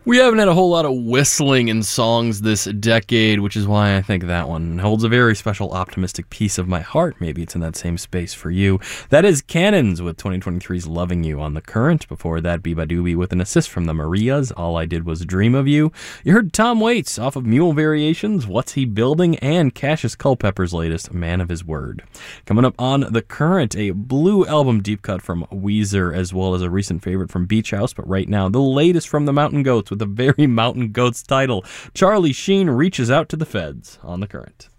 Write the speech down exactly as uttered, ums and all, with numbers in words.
We haven't had a whole lot of whistling in songs this decade, which is why I think that one holds a very special optimistic piece of my heart. Maybe it's in that same space for you. That is Cannons with twenty twenty-three's Loving You on The Current. Before that, Biba Doobie with an assist from the Marias, All I Did Was Dream of You. You heard Tom Waits off of Mule Variations, What's He Building, and Cassius Culpepper's latest, Man of His Word. Coming up on The Current, a Blue Album deep cut from Weezer, as well as a recent favorite from Beach House, but right now, the latest from the Mountain Goats with a very Mountain Goats title. Charlie Sheen reaches out to the feds on The Current.